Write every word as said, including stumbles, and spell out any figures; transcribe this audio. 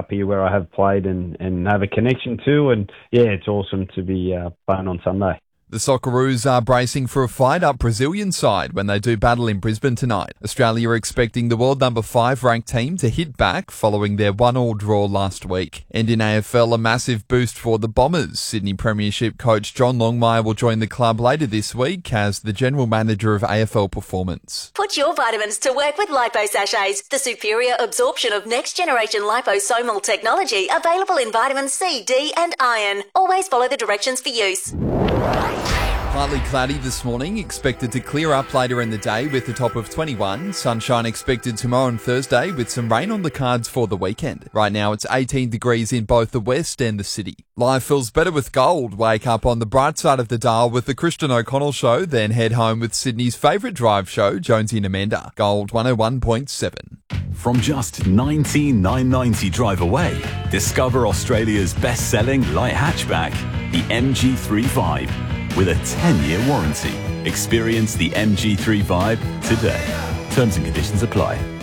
up here where I have played and, and have a connection to. And yeah, it's awesome to be uh, playing on Sunday. The Socceroos are bracing for a fight-up Brazilian side when they do battle in Brisbane tonight. Australia are expecting the world number five ranked team to hit back following their one-all draw last week. And in A F L, a massive boost for the Bombers. Sydney Premiership coach John Longmire will join the club later this week as the general manager of A F L Performance. Put your vitamins to work with Lipo Sachets, the superior absorption of next-generation liposomal technology available in vitamin C, D and iron. Always follow the directions for use. Partly cloudy this morning, expected to clear up later in the day with a top of twenty-one. Sunshine expected tomorrow and Thursday with some rain on the cards for the weekend. Right now it's eighteen degrees in both the west and the city. Life feels better with gold. Wake up on the bright side of the dial with the Christian O'Connell Show, then head home with Sydney's favourite drive show, Jonesy and Amanda. Gold one oh one point seven. From just nineteen thousand nine hundred ninety drive away, discover Australia's best-selling light hatchback, the M G three Vibe. With a ten-year warranty. Experience the M G three Vibe today. Terms and conditions apply.